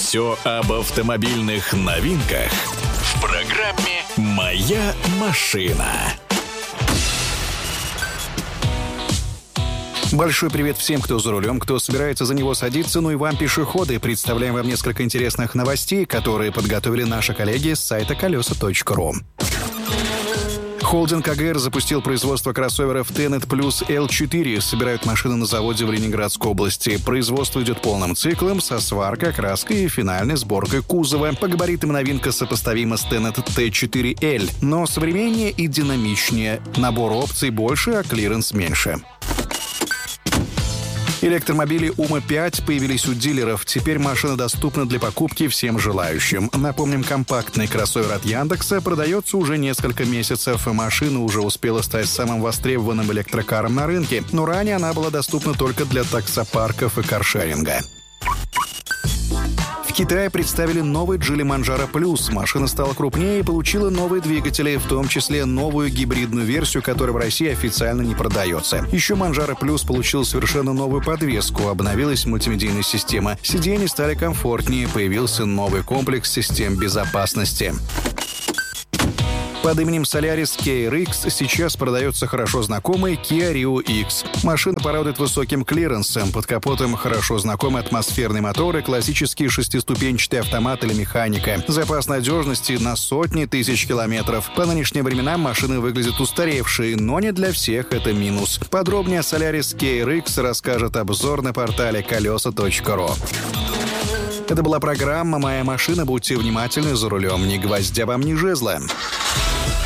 Все об автомобильных новинках в программе «Моя машина». Большой привет всем, кто за рулем, кто собирается за него садиться, ну и вам, пешеходы. Представляем вам несколько интересных новостей, которые подготовили наши коллеги с сайта колеса.ру. Холдинг АГР запустил производство кроссоверов Tenet Plus L4. Собирают машины на заводе в Ленинградской области. Производство идет полным циклом со сваркой, окраской и финальной сборкой кузова. По габаритам новинка сопоставима с Tenet T4L, но современнее и динамичнее. Набор опций больше, а клиренс меньше. Электромобили УМА-5 появились у дилеров. Теперь машина доступна для покупки всем желающим. Напомним, компактный кроссовер от Яндекса продается уже несколько месяцев. Машина уже успела стать самым востребованным электрокаром на рынке, но ранее она была доступна только для таксопарков и каршеринга. В Китае представили новый Geely Manjaro Plus. Машина стала крупнее и получила новые двигатели, в том числе новую гибридную версию, которая в России официально не продается. Еще Manjaro Plus получил совершенно новую подвеску, обновилась мультимедийная система. Сиденья стали комфортнее, появился новый комплекс систем безопасности. Под именем Solaris KRX сейчас продается хорошо знакомый Kia Rio X. Машина порадует высоким клиренсом. Под капотом хорошо знакомый атмосферный мотор и классический шестиступенчатый автомат или механика. Запас надежности на сотни тысяч километров. По нынешним временам машины выглядят устаревшие, но не для всех это минус. Подробнее о Solaris KRX расскажет обзор на портале колеса.ру. Это была программа «Моя машина». Будьте внимательны за рулем. Ни гвоздя вам, ни жезла.